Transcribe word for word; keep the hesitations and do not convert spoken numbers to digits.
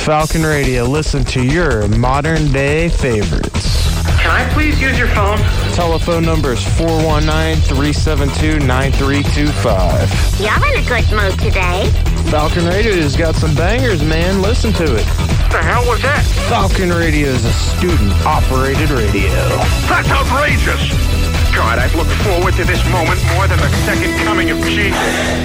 Falcon Radio. Listen to your modern-day favorites. Can I please use your phone? Telephone number is four one nine, three seven two, nine three two five. You're in a good mood today. Falcon Radio's got some bangers, man. Listen to it. What the hell was that? Falcon Radio is a student-operated radio. That's outrageous! God, I've looked forward to this moment more than the second coming of Jesus.